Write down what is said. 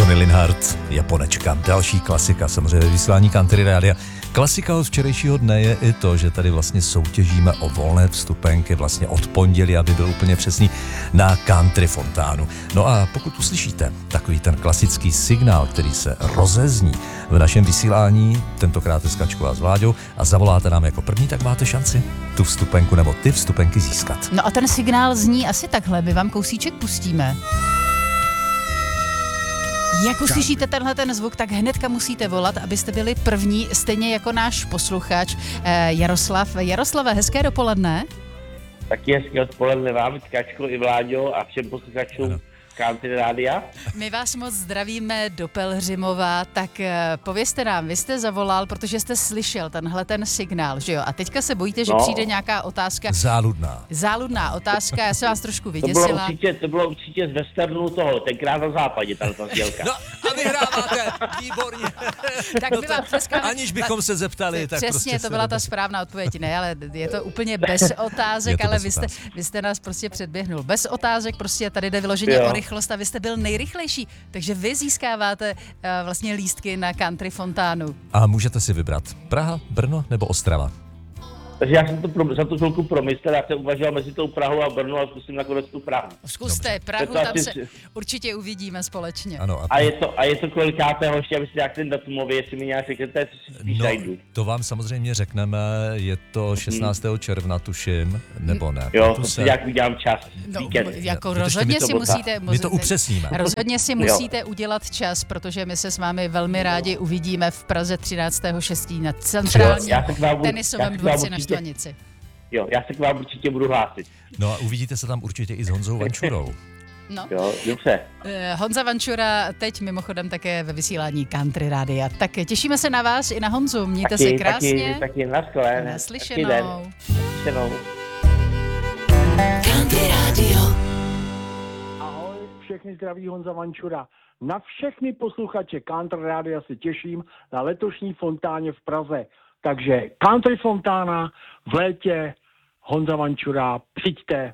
Johnny Linhart, Japonečka, další klasika, samozřejmě vysílání Country Rádia. Klasika od včerejšího dne je i to, že tady vlastně soutěžíme o volné vstupenky vlastně od pondělí, aby byl úplně přesný, na Country Fontánu. No a pokud uslyšíte takový ten klasický signál, který se rozezní v našem vysílání, tentokrát s Kačkou a s Vláďou, a zavoláte nám jako první, tak máte šanci tu vstupenku nebo ty vstupenky získat. No a ten signál zní asi takhle, my vám kousíček pustíme. Jak uslyšíte tenhle ten zvuk, tak hnedka musíte volat, abyste byli první, stejně jako náš posluchač Jaroslav. Jaroslave, hezké dopoledne. Taky hezké odpoledne vám, Kačko i Vláďo a všem posluchačům Country Rádia. My vás moc zdravíme do Pelhřimova, tak povězte nám, vy jste zavolal, protože jste slyšel tenhle ten signál, že jo? A teďka se bojíte, že přijde nějaká otázka. Záludná otázka, já se vás trošku vyděsila. To bylo určitě z westernu toho, tenkrát na západě, ta sdělka. No a vyhráváte, výborně. Tak my vám tleskáme. Aniž bychom se zeptali, tak přesně, prostě to byla ta správná odpověď, ne, ale je to úplně bez otázek, ale vy jste nás prostě předběhnul. Bez otázek, prostě tady jde vyloženě o rychlost a vy jste byl nejrychlejší, takže vy získáváte vlastně lístky na Country Fontánu. A můžete si vybrat Praha, Brno nebo Ostrava. Takže já jsem to za tu chvilku promyslel, já jsem uvažoval mezi tou Prahou a Brno a zkusím nakonec tu Prahu. Zkuste Prahu, tam se určitě uvidíme společně. Ano, a je to kolikátého, ještě aby si nějak ten datumově, jestli mi nějak řeknete, co si spíš najdu. To vám samozřejmě řekneme, je to 16. června, tuším, nebo ne? Jo, to si nějak udělám čas. Jako rozhodně si musíte... My to upřesníme. Rozhodně si musíte udělat čas, protože my se s vámi velmi rádi uvidíme v Praze 13.6. na centrálním tenisovém dvorci na Štvanici. Jo, já se k vám určitě budu hlásit. No a uvidíte se tam určitě i s Honzou Vančurou. No. Jo, dobře. Honza Vančura teď mimochodem také ve vysílání Country Rádia. Tak těšíme se na vás i na Honzu. Mějte se krásně. Taky naschle. Naslyšenou. Country Radio. Ahoj, všechny zdraví Honza Vančura. Na všechny posluchače Country Rádia se těším na letošní fontáně v Praze. Takže Country Fontána v létě, Honza Vančura, přijďte,